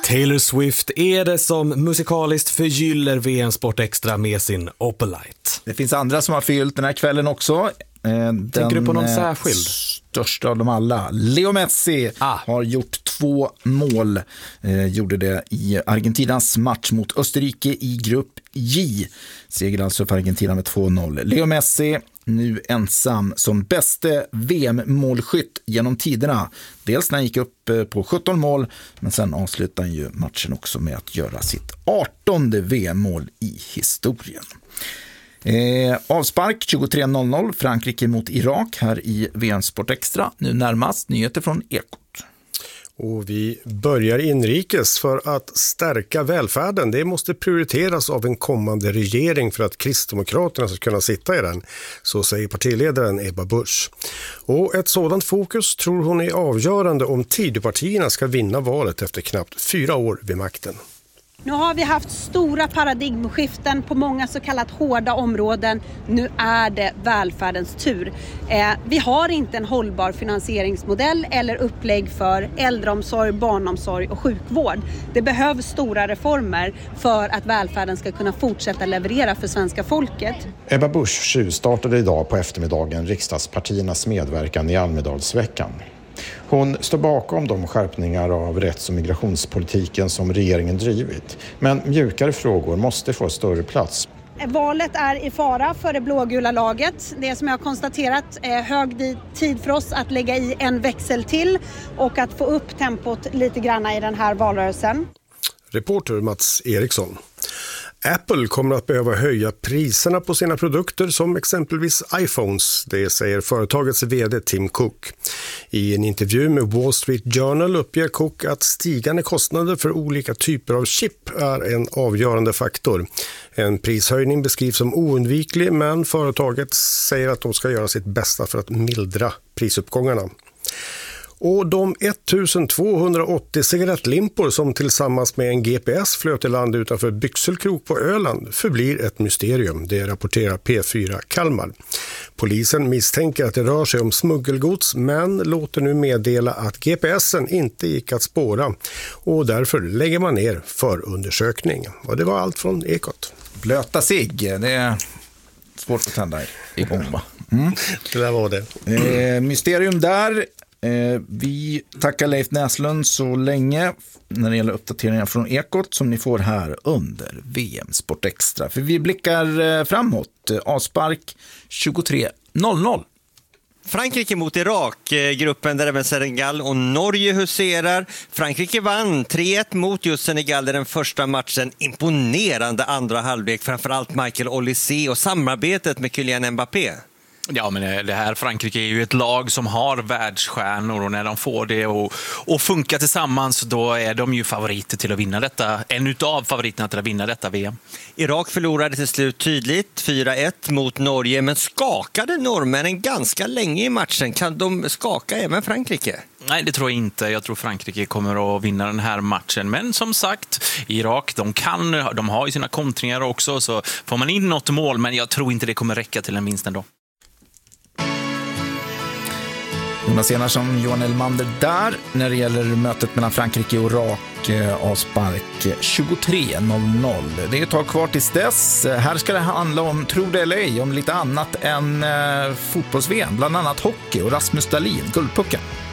Taylor Swift är det som musikaliskt förgyller VM Sport Extra med sin Opalite. Det finns andra som har förgyllt den här kvällen också. Tänker du på någon särskild? Största av dem alla. Leo Messi har gjort 2 mål. Gjorde det i Argentinas match mot Österrike i grupp J. Seger alltså för Argentina med 2-0. Leo Messi nu ensam som bäste VM-målskytt genom tiderna. Dels när han gick upp på 17 mål, men sen avslutade han ju matchen också med att göra sitt 18:e VM-mål i historien. Avspark 23.00, Frankrike mot Irak här i VM Sport Extra. Nu närmast nyheter från Ekot. Och vi börjar inrikes. För att stärka välfärden. Det måste prioriteras av en kommande regering för att Kristdemokraterna ska kunna sitta i den. Så säger partiledaren Ebba Busch. Och ett sådant fokus tror hon är avgörande om Tidöpartierna ska vinna valet efter knappt 4 år vid makten. Nu har vi haft stora paradigmskiften på många så kallat hårda områden. Nu är det välfärdens tur. Vi har inte en hållbar finansieringsmodell eller upplägg för äldreomsorg, barnomsorg och sjukvård. Det behövs stora reformer för att välfärden ska kunna fortsätta leverera för svenska folket. Ebba Busch tjuvstartade idag på eftermiddagen riksdagspartiernas medverkan i Almedalsveckan. Hon står bakom de skärpningar av rätts- och migrationspolitiken som regeringen drivit. Men mjukare frågor måste få större plats. Valet är i fara för det blågula laget. Det är som jag har konstaterat hög tid för oss att lägga i en växel till och att få upp tempot lite grann i den här valrörelsen. Reporter Mats Eriksson. Apple kommer att behöva höja priserna på sina produkter som exempelvis iPhones, det säger företagets vd Tim Cook. I en intervju med Wall Street Journal uppger Cook att stigande kostnader för olika typer av chip är en avgörande faktor. En prishöjning beskrivs som oundviklig, men företaget säger att de ska göra sitt bästa för att mildra prisuppgångarna. Och de 1280 cigarettlimpor som tillsammans med en GPS flöt i land utanför Byxelkrok på Öland förblir ett mysterium, det rapporterar P4 Kalmar. Polisen misstänker att det rör sig om smuggelgods, men låter nu meddela att GPSen inte gick att spåra och därför lägger man ner förundersökning. Och det var allt från Ekot. Blöta sig, det är svårt att tända igång va? Det där var det. Mysterium där. Vi tackar Leif Näslund så länge när det gäller uppdateringar från Ekot som ni får här under VM Sport Extra. För vi blickar framåt. Avspark 23.00. Frankrike mot Irak, gruppen där även Senegal och Norge huserar. Frankrike vann 3-1 mot just Senegal i den första matchen. Imponerande andra halvlek, framförallt Michael Olise och samarbetet med Kylian Mbappé. Ja, men det här Frankrike är ju ett lag som har världsstjärnor och när de får det och funkar tillsammans då är de ju favoriter till att vinna detta. En utav favoriterna till att vinna detta VM. Irak förlorade till slut tydligt 4-1 mot Norge, men skakade norrmännen ganska länge i matchen. Kan de skaka även Frankrike? Nej, det tror jag inte. Jag tror Frankrike kommer att vinna den här matchen. Men som sagt, Irak, de har ju sina kontringar också, så får man in något mål, men jag tror inte det kommer räcka till en vinst ändå. Jonas Enarsson, Johan Elmander där när det gäller mötet mellan Frankrike och Irak, avspark 23.00. Det är ett tag kvar tills dess. Här ska det handla om, tro det eller ej, om lite annat än fotbolls-VM, bland annat hockey och Rasmus Dahlin, Guldpucken.